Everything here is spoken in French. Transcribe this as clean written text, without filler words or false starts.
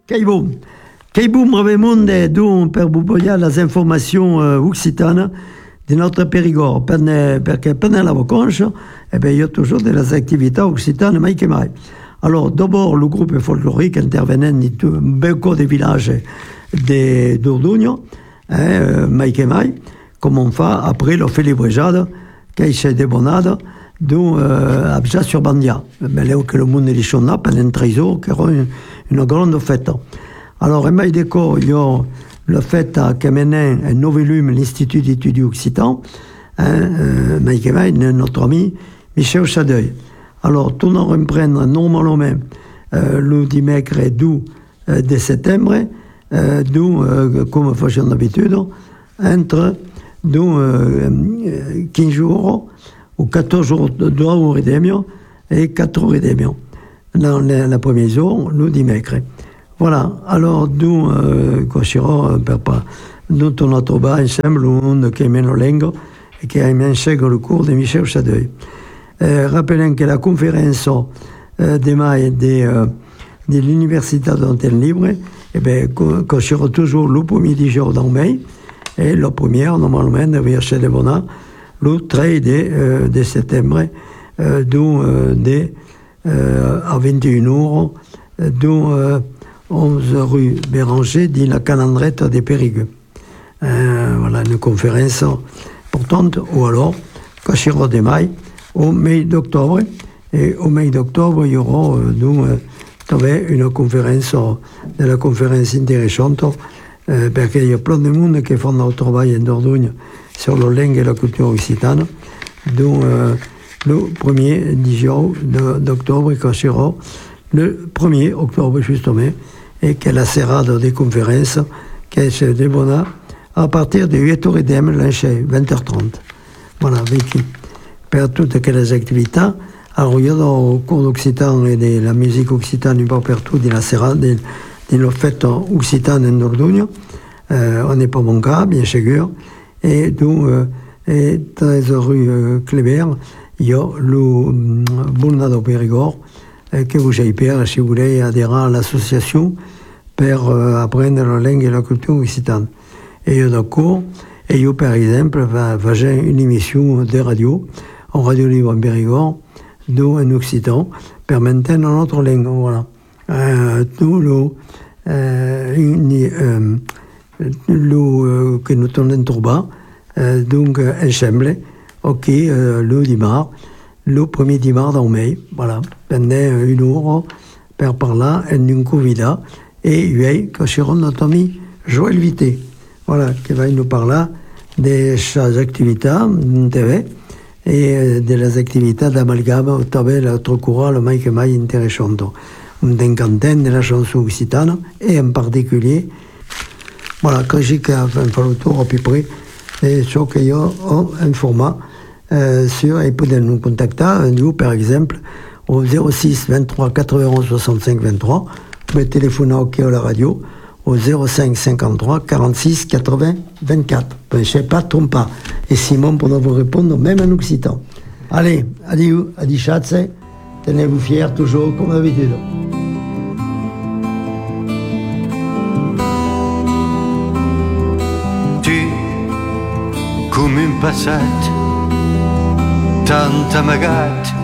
Caibou brevemunde d'un per buboiare les informations occitanes de notre Périgord, perché pendant la vacances, il y a toujours des activités occitanes, mai que mai. Alors, d'abord, le groupe folklorique intervenant dans beaucoup de villages d'Ordugno, mai que mai, comme on fait après le félibrejade, qui est débonade, d'où abja sur Bandia. Mais là, que le monde est là, pendant 13 jours, qui aura une grande fête. Alors, en mai d'éco, il y a le fait que maintenant un nouveau volume l'Institut d'études occitan, notre ami Michel Chadeuil. Alors, tout nous reprendre normalement le dimanche 2 de septembre, comme faisons d'habitude, entre 15 jours ou 14 jours, 2 heures et demie et 4 heures et demie. Dans la première jour, le dimanche. Voilà, alors nous, nous tournons à bas ensemble, on qui mène le lingo et qui a mis le cours de Michel Chadeuil. Rappelons que la conférence de mai de l'Université d'Antenne Libre, cochera toujours le premier jour dans mai, et la première, normalement, devait chez les Bonats, le 13 de septembre, à 21h, 11 rue Béranger, dans la calendrette des Périgueux. Voilà, une conférence importante, ou alors, cochera de mai, au mai d'octobre. Et au mai d'octobre, il y aura une conférence, de la conférence intéressante, parce qu'il y a plein de monde qui font leur travail en Dordogne sur la langue et la culture occitane. Donc, le 1er d'octobre, quand sera le 1er octobre, justement, et que la serrade des conférences, qui se débouna à partir de 8h30, lundi, 20h30. Voilà, vécu. Per toutes les activités. Alors, il y a dans le cours d'occitan et de la musique occitane, un peu partout, de la serrade, de la fête occitane en Dordogne. On n'est pas mon cas, bien sûr. Et donc, et 13 rue Kléber, il y a le Boulnado Périgord, que vous avez peur si vous voulez adhérer à l'association pour apprendre la langue et la culture occitane. Et il y a des cours, et il y a par exemple, j'ai une émission de radio, en Radio Libre en Périgord, d'où en occitan, pour maintenir notre langue. Voilà. Tout que nous tournons trop bas, donc ensemble, ok, le dimanche, le premier dimanche en mai, voilà, pendant une heure, par là, en une covida, et lui, que sera notre ami Joël Vité, voilà, qui va nous parler de ses activités de TV et de les activités d'amalgame au travers de notre courant, le mai intéressant. Une quinzaine de la chanson occitane, et en particulier, voilà, quand j'ai fait le tour à peu près, c'est ce qu'il y a un format sur, et pouvez nous contacter, nous, par exemple, au 06 23 91 65 23, vous pouvez téléphoner au à la radio, au 05 53 46 80 24. Je ne sais pas, trompe pas. Et Simon pour vous répondre, même en occitan. Allez, adieu, adi chatze, tenez-vous fiers toujours comme d'habitude. Tu, come un passat, tant amagat,